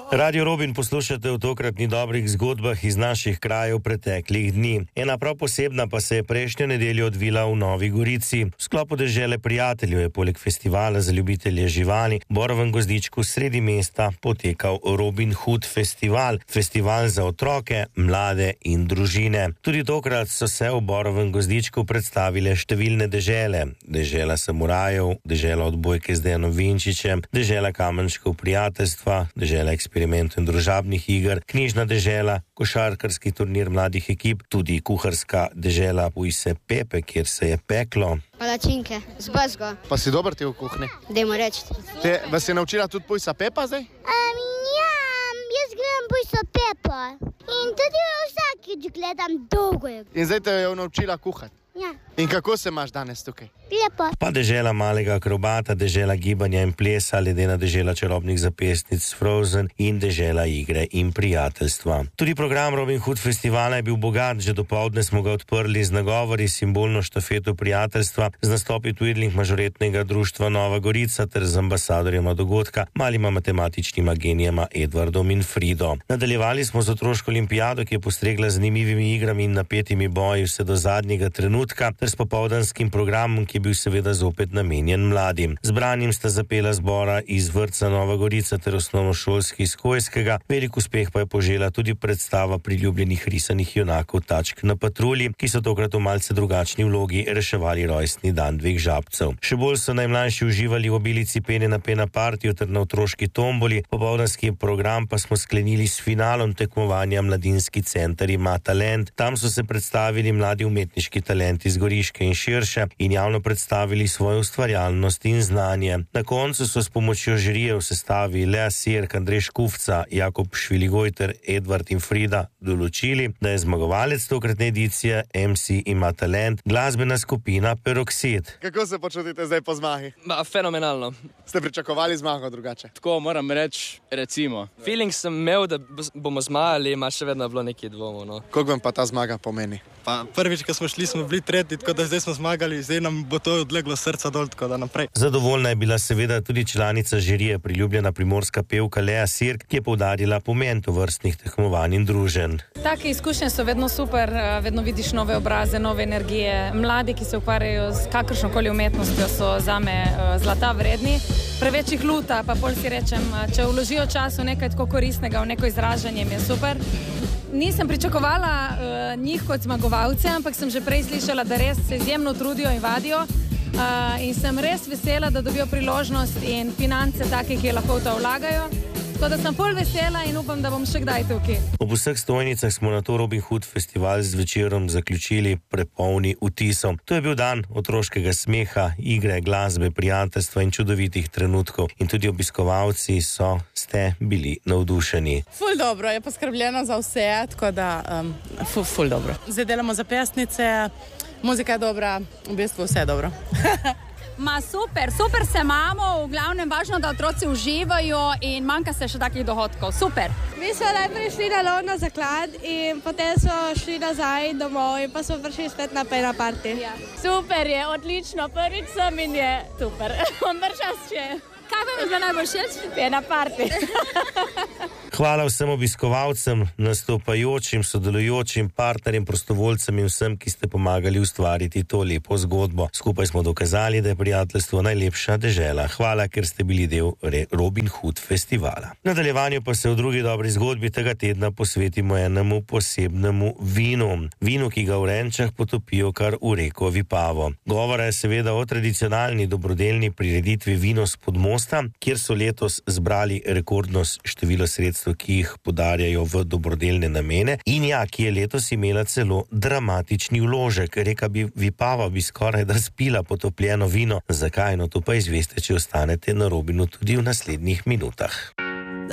Radio Robin poslušate v tokratni dobrih zgodbah iz naših krajev preteklih dni. Ena prav posebna pa se je prejšnjo nedeljo odvila v Novi Gorici. V sklopu Dežele prijateljev je poleg festivala za ljubitelje živali v Borovem Gozdičku sredi mesta potekal Robin Hood festival. Festival za otroke, mlade in družine. Tudi tokrat so se v Borovem Gozdičku predstavile številne dežele. Dežela samurajev, dežela odbojke z Dejanom Vinčičem, dežela kamenčkov prijateljstva, dežela eksperimentov in družabnih iger, knjižna dežela, košarkarski turnir mladih ekip, tudi kuharska dežela Pujse Pepe, kjer se je peklo. Palačinke, z bazgo. Pa si dober ti v kuhni? Dajmo reči. Vas je naučila tudi Pujsa Pepa zdaj? Ja, jaz gledam Pujsa Pepa. In tudi vsakič gledam dolgo. In zdaj te je naučila kuhati? Ja. In kako se imaš danes tukaj? Lepo. Pa dežela malega akrobata, dežela gibanja in plesa, ledena dežela čarobnih zapestnic Frozen in dežela igre in prijateljstva. Tudi program Robin Hood festivala je bil bogat, že dopoldne smo ga odprli z nagovori, simbolno štafeto prijateljstva, z nastopi tujih mažoretnega društva Nova Gorica ter z ambasadorjema dogodka, malima matematičnima genijema Edvardom in Frido. Nadaljevali smo z otroško olimpijado, ki je postregla z zanimivimi igrami in napetimi boji vse do zadnjega trenutka, ter s popoldanskim programom, ki je bil seveda zopet namenjen mladim. Zbranim sta zapela zbora iz vrtca Nova Gorica ter osnovnošolski iz Kojskega. Velik uspeh pa je požela tudi predstava priljubljenih risanih junakov Tačk na patrulji, ki so tokrat v malce drugačni vlogi reševali rojstni dan dveh žabcev. Še bolj so najmlajši uživali v obilici Pene na Pena partiju ter na otroški tomboli. Popoldanski program pa smo sklenili s finalom tekmovanja Mladinski center ima talent. Tam so se predstavili mladi umetniški talenti iz Goriške in širše in javno predstavili svojo ustvarjalnost in znanje. Na koncu so s pomočjo žirije v sestavi Lea Sirk, Andrej Škufca, Jakob Šviligoj ter Edvard in Frida določili, da je zmagovalec tokratne edicije MC ima talent glasbena skupina Peroksid. Kako se počutite zdaj po zmagi? Fenomenalno. Ste pričakovali zmago drugače? Tako moram reči, recimo. Feeling sem imel, da bomo zmagali, ima še vedno bilo nekaj dvomov. No. Koliko vam pa ta zmaga pomeni? Pa prvič, ko smo šli, smo bili tretji, tako da zdaj smo zmagali, zdaj nam bo to odleglo srca dol, tako da naprej. Zadovoljna je bila seveda tudi članica žirije, priljubljena primorska pevka Lea Sirk, ki je poudarila pomen tovrstnih tekmovanj in druženj. Take izkušnje so vedno super, vedno vidiš nove obraze, nove energije. Mladi, ki se ukvarjajo z kakršnokoli umetnostjo, so zame zlata vredni. Preveč jih luta, pa pol si rečem, če vložijo čas v nekaj tako koristnega, v neko izražanje, mi je super. Nisem pričakovala njih kot zmagovalce, ampak sem že prej slišala, da res se izjemno trudijo in vadijo. In sem res vesela, da dobijo priložnost in finance take, ki lahko v to vlagajo. Tako da sem ful vesela in upam, da bom še kdaj tukaj. Ob vseh stojnicah smo na to Robin Hood festival z večerom zaključili prepolni vtisom. To je bil dan otroškega smeha, igre, glasbe, prijateljstva in čudovitih trenutkov. In tudi obiskovalci ste bili navdušeni. Ful dobro, je poskrbljeno za vse, tako da ful dobro. Zdaj delamo zapestnice, muzika je dobra, v bistvu vse je dobro. Super se imamo, v glavnem važno, da otroci uživajo in manjka se še takih dohodkov, super. Mi smo najprej šli na lov na zaklad in potem smo šli nazaj domov in pa smo prišli spet na Pena party. Ja. Super je, odlično, prvič sem in je super, mršas še. Kaj vam je bilo najbolj všeč? Pena party. Hvala vsem obiskovalcem, nastopajočim, sodelujočim, partnerjem, prostovoljcem in vsem, ki ste pomagali ustvariti to lepo zgodbo. Skupaj smo dokazali, da je prijateljstvo najlepša dežela. Hvala, ker ste bili del Robin Hood festivala. V nadaljevanju pa se v drugi dobri zgodbi tega tedna posvetimo enemu posebnemu vinu. Vinu, ki ga v Renčah potopijo kar v reko Vipavo. Govora je seveda o tradicionalni dobrodelni prireditvi Vino s Podmosta, kjer so letos zbrali rekordno število sredstev, ki jih podarjajo v dobrodelne namene in ki je letos imela celo dramatični vložek. Reka Vipava bi skoraj da spila potopljeno vino. Zakaj? No, to pa izveste, če ostanete na Robinu tudi v naslednjih minutah.